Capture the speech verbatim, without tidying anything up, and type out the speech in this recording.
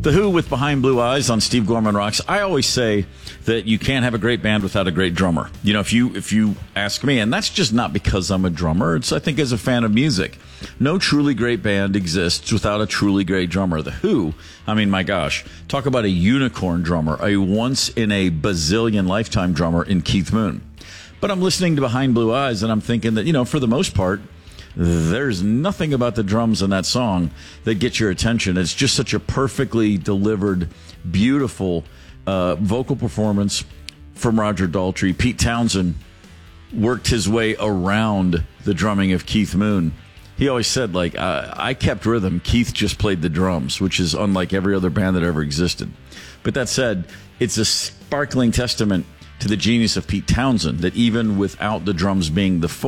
The Who with Behind Blue Eyes on Steve Gorman Rocks. I always say that you can't have a great band without a great drummer. You know, if you if you ask me, and that's just not because I'm a drummer. It's, I think, as a fan of music. No truly great band exists without a truly great drummer. The Who, I mean, my gosh, talk about a unicorn drummer, a once-in-a-bazillion lifetime drummer in Keith Moon. But I'm listening to Behind Blue Eyes, and I'm thinking that, you know, for the most part, there's nothing about the drums in that song that gets your attention. It's just such a perfectly delivered, beautiful uh, vocal performance from Roger Daltrey. Pete Townsend worked his way around the drumming of Keith Moon. He always said, like, I, I kept rhythm. Keith just played the drums, which is unlike every other band that ever existed. But that said, it's a sparkling testament to the genius of Pete Townsend that even without the drums being the